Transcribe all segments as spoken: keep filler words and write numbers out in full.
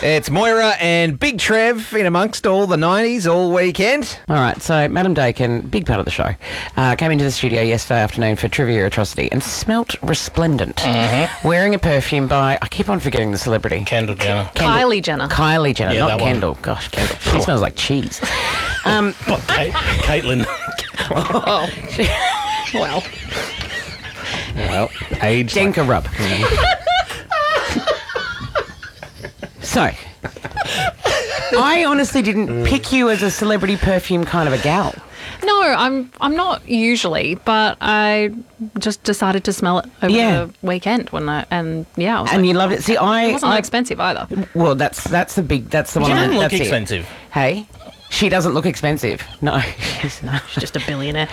It's Moira and Big Trev in amongst all the nineties all weekend. All right, so Madam Dakin, big part of the show, uh, came into the studio yesterday afternoon for Trivia Atrocity and smelt resplendent, mm-hmm. wearing a perfume by, I keep on forgetting the celebrity. Kendall Jenner. Kendall. Kylie Jenner. Kylie Jenner, Yeah, not that one. Kendall. Gosh, Kendall. She smells like cheese. Um, Oh, Kate, Caitlin. Oh. Well. Well, age. like- Denka rub. So, I honestly didn't pick you as a celebrity perfume kind of a gal. No, I'm I'm not usually, but I just decided to smell it over Yeah. the weekend when I and yeah, I was And like, you loved it. See, I... it wasn't I expensive either. Well, that's that's the big... That's the She one. doesn't that- look that's it. expensive. Hey? She doesn't look expensive. No. She's not. She's just a billionaire.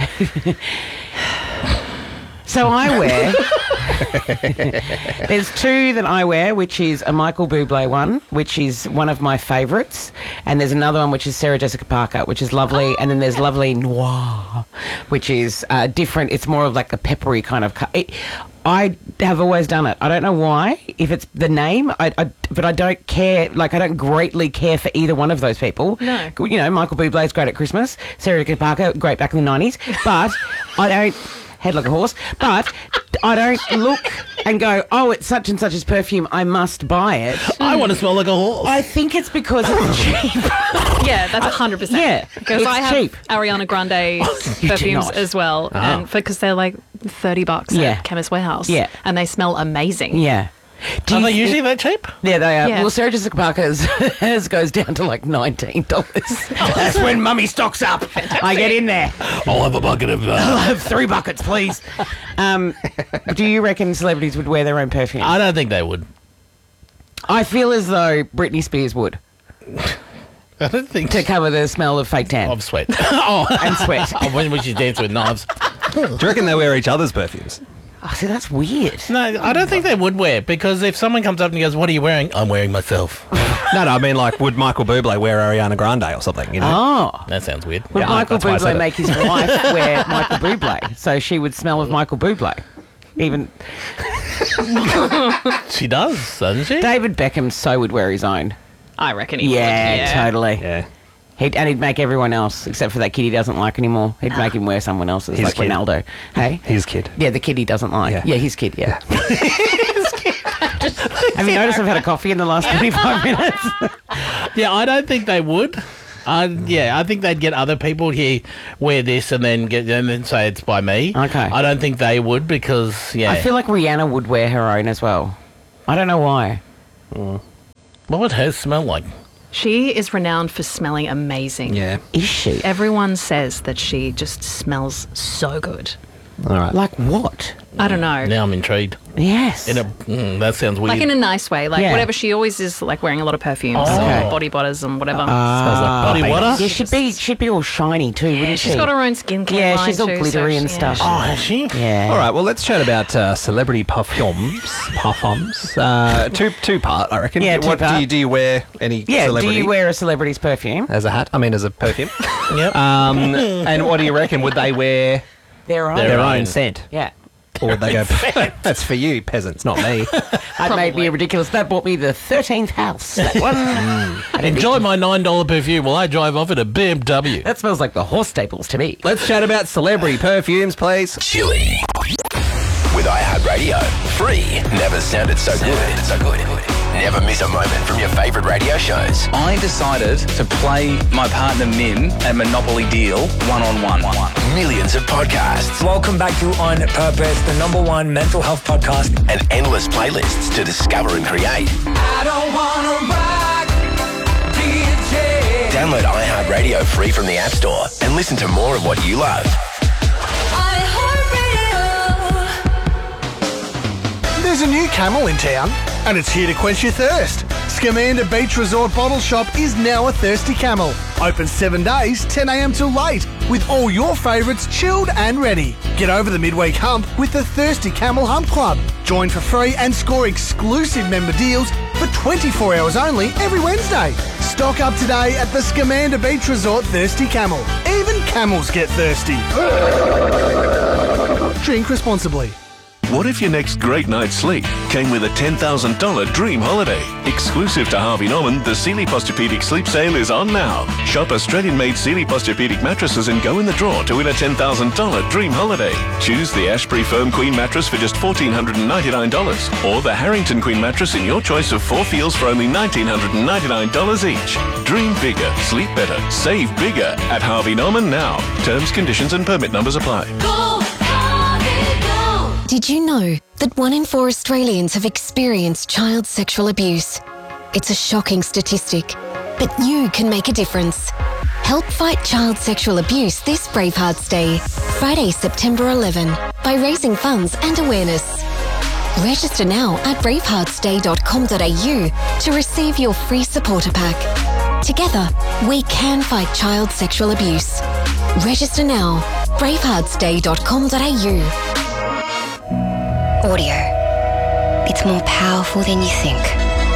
So I wear... There's two that I wear, which is a Michael Bublé one, which is one of my favourites, and there's another one which is Sarah Jessica Parker, which is lovely, and then there's Lovely Noir, which is uh, different. It's more of like a peppery kind of... Co- it, I have always done it. I don't know why, if it's the name, I, I, but I don't care, like I don't greatly care for either one of those people. No. You know, Michael Bublé is great at Christmas, Sarah Jessica Parker, great back in the nineties, but I don't... Head like a horse, but I don't look and go, oh, it's such and such's perfume, I must buy it. I want to smell like a horse. I think it's because it's cheap. Yeah, that's a hundred percent. Yeah, because it's I have cheap. Ariana Grande You do perfumes not. as well, and because they're like thirty bucks Yeah. at Chemist Warehouse. Yeah. and they smell amazing. Yeah. Do Are you they thi- usually that cheap? Yeah, they are. Yeah. Well, Sarah Jessica Parker's hers goes down to like nineteen dollars. That's when mummy stocks up. I get in there. I'll have a bucket of... I'll Uh, have three buckets, please. Um, do you reckon celebrities would wear their own perfume? I don't think they would. I feel as though Britney Spears would, I don't think... to cover the smell of fake tan Of sweat. oh, and sweat. oh, when we should dance with knives. Do you reckon they wear each other's perfumes? Oh, see, that's weird. No, I don't think they would wear, because if someone comes up and goes, what are you wearing? I'm wearing myself. No, no, I mean, like, would Michael Bublé wear Ariana Grande or something, you know? Oh. That sounds weird. Would Yeah, Michael that's why I said Bublé it. make his wife wear Michael Bublé so she would smell of Michael Bublé? Even She does, doesn't she? David Beckham so would wear his own. I reckon he Yeah, would. Yeah, totally. Yeah. He'd, and he'd make everyone else, except for that kid he doesn't like anymore. He'd make him wear someone else's, His like kid. Ronaldo. Hey? His kid. Yeah, the kid he doesn't like. Yeah. Yeah, his kid, yeah. Have you noticed I've had a coffee in the last twenty-five minutes? Yeah, I don't think they would. Uh, yeah, I think they'd get other people here wear this and then get and then say it's by me. Okay. I don't think they would because yeah. I feel like Rihanna would wear her own as well. I don't know why. What would hers smell like? She is renowned for smelling amazing. Yeah. Is she? Everyone says that she just smells so good. All right. Like what? I don't know. Now I'm intrigued. Yes. In a mm, that sounds weird. Like in a nice way. Like Yeah. whatever. She always is like wearing a lot of perfumes, Oh. and body butters and whatever. Smells like body water. Yeah, she'd be she'd be all shiny too, wouldn't she? She's got her own skincare Yeah, line she's all too, glittery so and she- stuff. Oh, has she? Yeah. All right, well, let's chat about uh, celebrity perfumes. Perfumes. Uh, two two part, I reckon. Yeah, What two-part. do you do? You wear any Yeah, celebrity do you wear a celebrity's perfume? as a hat? I mean, as a perfume. Yep. um, and what do you reckon? Would they wear Their own. Their their own. own scent, Yeah. or would they go? That's for you, peasants, not me. That made me ridiculous. That bought me the thirteenth house. That one. I didn't Enjoy need- my nine dollar perfume while I drive off in a B M W. That smells like the horse staples to me. Let's chat about celebrity perfumes, please. Chili. With iHeartRadio. Free. Never sounded so good. So good. Never miss a moment from your favourite radio shows. I decided to play my partner Mim at Monopoly Deal one-on-one. Millions of podcasts Welcome back to On Purpose, the number one mental health podcast. and endless playlists to discover and create. I don't wanna rock, D J. Download iHeartRadio free from the App Store and listen to more of what you love. There's a new camel in town, and it's here to quench your thirst. Scamander Beach Resort Bottle Shop is now a Thirsty Camel. Open seven days, ten a.m. till late, with all your favourites chilled and ready. Get over the midweek hump with the Thirsty Camel Hump Club. Join for free and score exclusive member deals for twenty-four hours only every Wednesday. Stock up today at the Scamander Beach Resort Thirsty Camel. Even camels get thirsty. Drink responsibly. What if your next great night's sleep came with a ten thousand dollars dream holiday? Exclusive to Harvey Norman, the Sealy Posturepedic sleep sale is on now. Shop Australian-made Sealy Posturepedic mattresses and go in the draw to win a ten thousand dollars dream holiday. Choose the Ashbury Firm Queen mattress for just one thousand four hundred ninety-nine dollars or the Harrington Queen mattress in your choice of four feels for only one thousand nine hundred ninety-nine dollars each. Dream bigger, sleep better, save bigger at Harvey Norman now. Terms, conditions and permit numbers apply. Go, Harvey, go! Did you know that one in four Australians have experienced child sexual abuse? It's a shocking statistic, but you can make a difference. Help fight child sexual abuse this Bravehearts Day, Friday, September eleventh, by raising funds and awareness. Register now at bravehearts day dot com dot a u to receive your free supporter pack. Together, we can fight child sexual abuse. Register now, bravehearts day dot com dot a u. Audio. It's more powerful than you think.